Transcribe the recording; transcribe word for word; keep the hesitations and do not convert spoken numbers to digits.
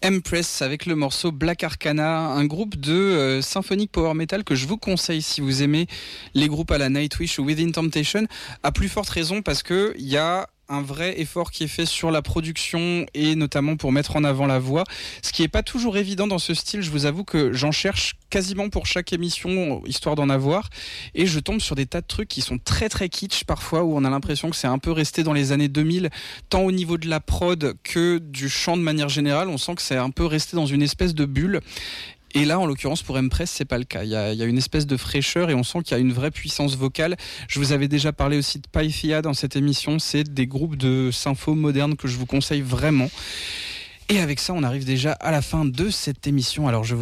Empress avec le morceau Black Arcana, un groupe de euh, symphonique power metal que je vous conseille si vous aimez les groupes à la Nightwish ou Within Temptation, à plus forte raison parce que il y a un vrai effort qui est fait sur la production et notamment pour mettre en avant la voix, ce qui est pas toujours évident dans ce style. Je vous avoue que j'en cherche quasiment pour chaque émission histoire d'en avoir et je tombe sur des tas de trucs qui sont très très kitsch parfois, où on a l'impression que c'est un peu resté dans les années deux mille, tant au niveau de la prod que du chant de manière générale. On sent que c'est un peu resté dans une espèce de bulle. Et là, en l'occurrence, pour Empress, c'est pas le cas. Il y a, il y a une espèce de fraîcheur et on sent qu'il y a une vraie puissance vocale. Je vous avais déjà parlé aussi de Pythia dans cette émission. C'est des groupes de sympho modernes que je vous conseille vraiment. Et avec ça, on arrive déjà à la fin de cette émission. Alors, je vous